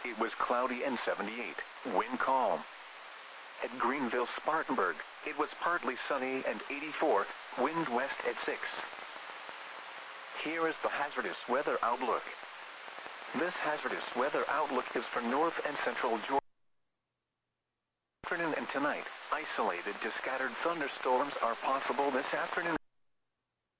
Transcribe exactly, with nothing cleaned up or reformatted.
it was cloudy and seventy-eight, wind calm. At Greenville Spartanburg, it was partly sunny and eighty-four, wind west at six. Here is the hazardous weather outlook. This hazardous weather outlook is for north and central Georgia. Afternoon and tonight, isolated to scattered thunderstorms are possible this afternoon.